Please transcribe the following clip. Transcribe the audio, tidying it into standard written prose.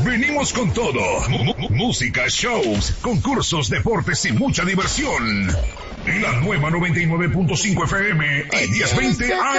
venimos con todo. Música, shows, concursos, deportes y mucha diversión. La nueva 99.5 FM y 1020 AM.